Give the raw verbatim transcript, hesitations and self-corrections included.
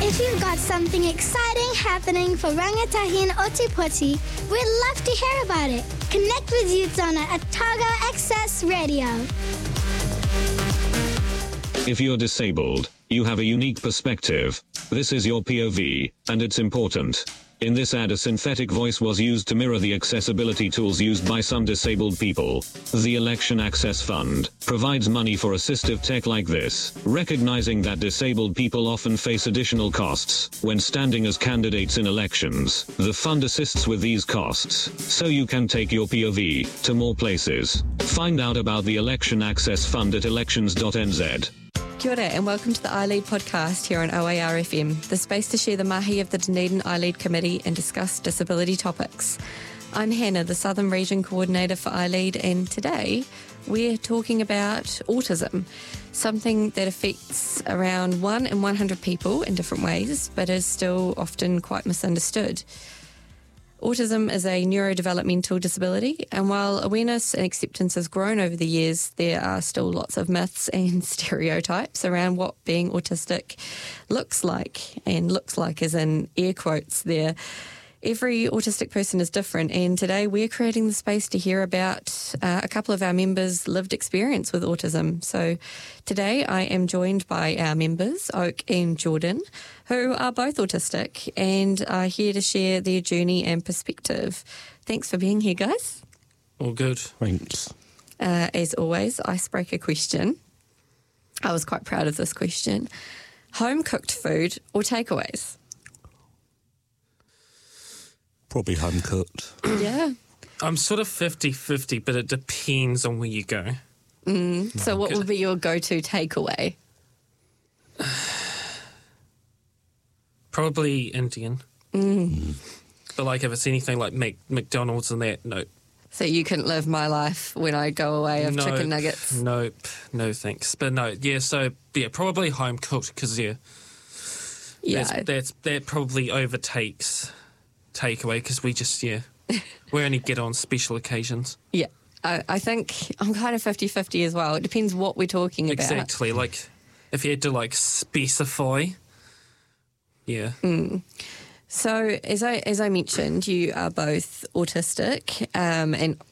If you've got something exciting happening for Rangatahi and Ōtepoti, we'd love to hear about it. Connect with Youthzona at Otago Access Radio. If you're disabled, you have a unique perspective. This is your P O V, and it's important. In this ad, a synthetic voice was used to mirror the accessibility tools used by some disabled people. The Election Access Fund provides money for assistive tech like this, recognizing that disabled people often face additional costs when standing as candidates in elections. The fund assists with these costs, so you can take your P O V to more places. Find out about the Election Access Fund at elections dot n z. Kia ora and welcome to the iLead podcast here on O A R F M, the space to share the mahi of the Dunedin iLead Committee and discuss disability topics. I'm Hannah, the Southern Region Coordinator for iLead, and today we're talking about autism, something that affects around one in one hundred people in different ways, but is still often quite misunderstood. Autism is a neurodevelopmental disability, and while awareness and acceptance has grown over the years, there are still lots of myths and stereotypes around what being autistic looks like, and looks like as in air quotes there. Every autistic person is different, and today we're creating the space to hear about uh, a couple of our members' lived experience with autism. So today I am joined by our members, Oak and Jordan, who are both autistic and are here to share their journey and perspective. Thanks for being here, guys. All good. Thanks. Uh, as always, icebreaker question. I was quite proud of this question. Home-cooked food or takeaways? Probably home cooked. Yeah. I'm sort of fifty-fifty, but it depends on where you go. Mm. So what would be your go-to takeaway? Probably Indian. Mm. But like if it's anything like Mac- McDonald's and that, no. So you couldn't live my life when I go away of Nope. chicken nuggets? Nope. No thanks. But no, yeah, so yeah, probably home cooked because yeah, Yeah. that's, that's, that probably overtakes takeaway because we just, yeah, we only get on special occasions. Yeah. I, I think I'm kind of fifty-fifty as well. It depends what we're talking about. Exactly. Like if you had to like specify, yeah. Mm. So as I as I mentioned, you are both autistic, um, and